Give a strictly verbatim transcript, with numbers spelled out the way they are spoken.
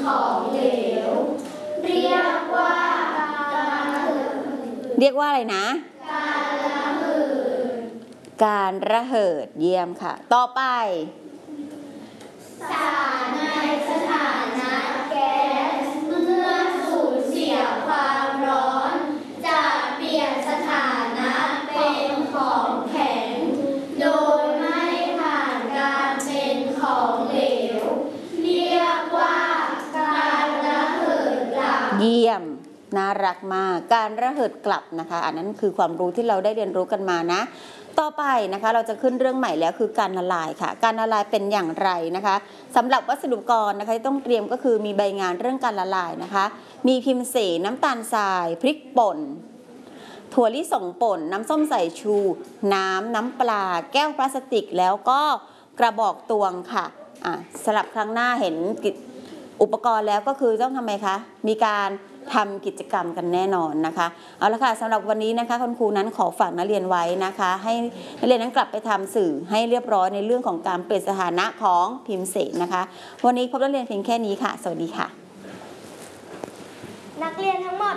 ของเหลวเรียกว่าการระเหิดเรียกว่าอะไรนะการระเหิดการระเหิดเยี่ยมค่ะต่อไปสารในสถานะแก๊สเมื่อสูญเสียความร้อนจะเปลี่ยนสถานะเป็นของแข็งโดยไม่ผ่านการเป็นของเหลวเรียกว่าการระเหิดกลับเยี่ยมน่ารักมากการระเหิดกลับนะคะอันนั้นคือความรู้ที่เราได้เรียนรู้กันมานะต่อไปนะคะเราจะขึ้นเรื่องใหม่แล้วคือการละลายค่ะการละลายเป็นอย่างไรนะคะสำหรับวัสดุอุปกรณ์นะคะที่ต้องเตรียมก็คือมีใบงานเรื่องการละลายนะคะมีพิมพ์เสนน้ำตาลทรายพริกป่นถั่วลิสงป่นน้ำส้มสายชูน้ำน้ำปลาแก้วพลาสติกแล้วก็กระบอกตวงค่ะอ่ะสลับครั้งหน้าเห็นอุปกรณ์แล้วก็คือต้องทำไมคะมีการทำกิจกรรมกันแน่นอนนะคะเอาละค่ะสำหรับวันนี้นะคะคุณครูนั้นขอฝากนักเรียนไว้นะคะให้นักเรียนนั้นกลับไปทำสื่อให้เรียบร้อยในเรื่องของการเปลี่ยนสถานะของพิมพ์เสนนะคะวันนี้พบนักเรียนเพียงแค่นี้ค่ะสวัสดีค่ะนักเรียนทั้งหมด